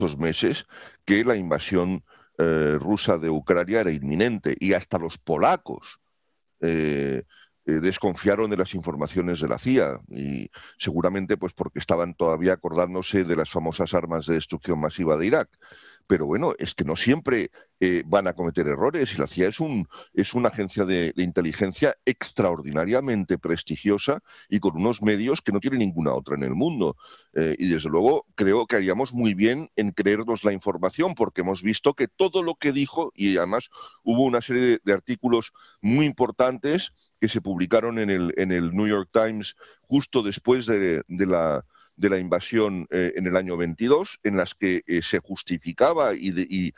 meses que la invasión rusa de Ucrania era inminente, y hasta los polacos desconfiaron de las informaciones de la CIA, y seguramente pues porque estaban todavía acordándose de las famosas armas de destrucción masiva de Irak. Pero bueno, es que no siempre van a cometer errores, y la CIA es una agencia de inteligencia extraordinariamente prestigiosa y con unos medios que no tiene ninguna otra en el mundo. Y desde luego creo que haríamos muy bien en creernos la información, porque hemos visto que todo lo que dijo, y además hubo una serie de artículos muy importantes que se publicaron en el New York Times justo después de la invasión en el año 22, en las que se justificaba y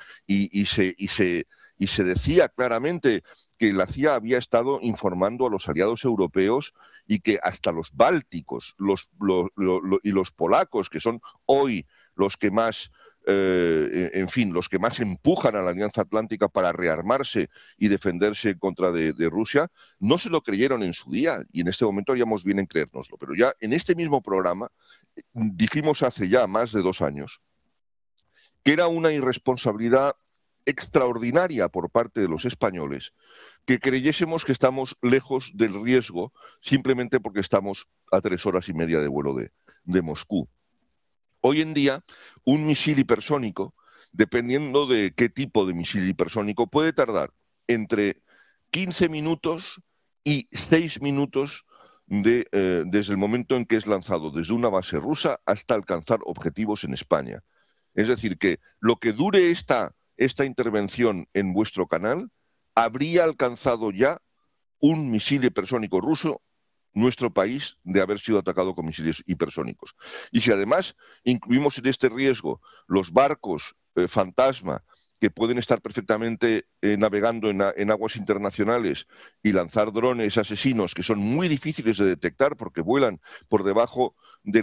se decía claramente que la CIA había estado informando a los aliados europeos, y que hasta los bálticos y los polacos, que son hoy los que más los que más empujan a la Alianza Atlántica para rearmarse y defenderse en contra de Rusia, no se lo creyeron en su día, y en este momento haríamos bien en creérnoslo. Pero ya en este mismo programa dijimos hace ya más de 2 años que era una irresponsabilidad extraordinaria por parte de los españoles que creyésemos que estamos lejos del riesgo simplemente porque estamos a 3 horas y media de vuelo de Moscú. Hoy en día, un misil hipersónico, dependiendo de qué tipo de misil hipersónico, puede tardar entre 15 minutos y 6 minutos desde el momento en que es lanzado desde una base rusa hasta alcanzar objetivos en España. Es decir, que lo que dure esta intervención en vuestro canal habría alcanzado ya un misil hipersónico ruso nuestro país de haber sido atacado con misiles hipersónicos. Y si además incluimos en este riesgo los barcos fantasma, que pueden estar perfectamente navegando en aguas internacionales y lanzar drones asesinos que son muy difíciles de detectar porque vuelan por debajo de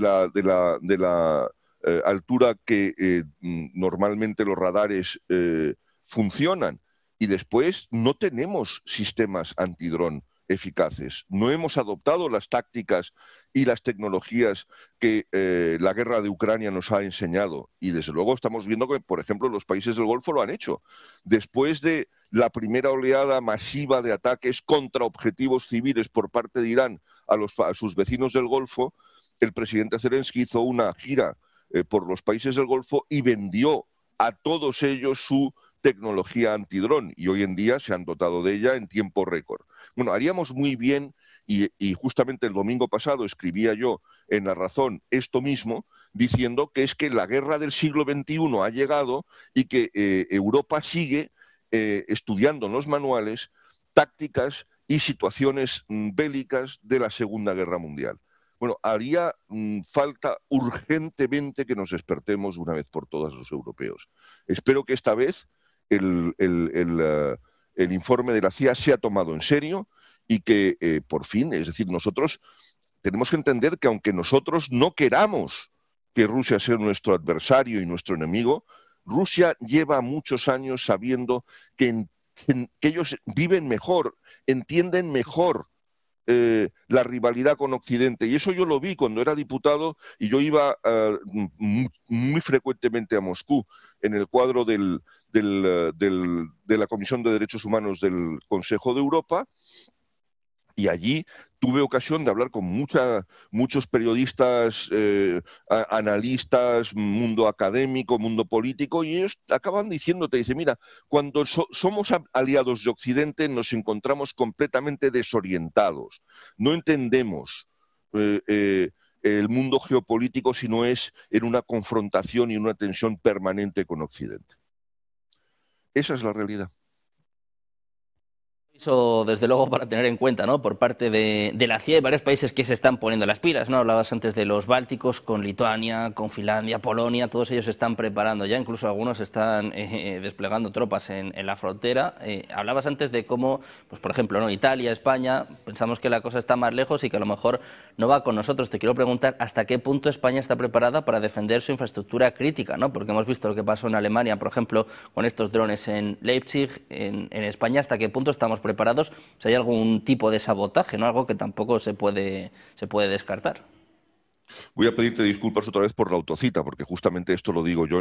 la altura que normalmente los radares funcionan, y después no tenemos sistemas antidrón eficaces. No hemos adoptado las tácticas y las tecnologías que la guerra de Ucrania nos ha enseñado. Y desde luego estamos viendo que, por ejemplo, los países del Golfo lo han hecho. Después de la primera oleada masiva de ataques contra objetivos civiles por parte de Irán a sus vecinos del Golfo, el presidente Zelensky hizo una gira por los países del Golfo y vendió a todos ellos su tecnología antidrón, y hoy en día se han dotado de ella en tiempo récord. Bueno, haríamos muy bien, y justamente el domingo pasado escribía yo en La Razón esto mismo, diciendo que es que la guerra del siglo XXI ha llegado y que Europa sigue estudiando en los manuales tácticas y situaciones bélicas de la Segunda Guerra Mundial. Bueno, haría falta urgentemente que nos despertemos una vez por todas los europeos. Espero que esta vez el informe de la CIA sea tomado en serio y que por fin, es decir, nosotros tenemos que entender que aunque nosotros no queramos que Rusia sea nuestro adversario y nuestro enemigo, Rusia lleva muchos años sabiendo que ellos viven mejor, entienden mejor la rivalidad con Occidente. Y eso yo lo vi cuando era diputado, y yo iba muy frecuentemente a Moscú en el cuadro de la Comisión de Derechos Humanos del Consejo de Europa, y allí tuve ocasión de hablar con muchos periodistas, analistas, mundo académico, mundo político, y ellos acaban diciéndote, dice, mira, cuando somos aliados de Occidente nos encontramos completamente desorientados. No entendemos el mundo geopolítico si no es en una confrontación y una tensión permanente con Occidente. Esa es la realidad. Eso, desde luego, para tener en cuenta, ¿no? Por parte de la CIA, hay varios países que se están poniendo las pilas, ¿no? Hablabas antes de los bálticos, con Lituania, con Finlandia, Polonia, todos ellos se están preparando ya, incluso algunos están desplegando tropas en la frontera. Hablabas antes de cómo, pues por ejemplo, ¿no? Italia, España, pensamos que la cosa está más lejos y que a lo mejor no va con nosotros. Te quiero preguntar hasta qué punto España está preparada para defender su infraestructura crítica, ¿no? Porque hemos visto lo que pasó en Alemania, por ejemplo, con estos drones en Leipzig, en España, hasta qué punto estamos preparados si hay algún tipo de sabotaje, ¿no? Algo que tampoco se puede descartar. Voy a pedirte disculpas otra vez por la autocita, porque justamente esto lo digo yo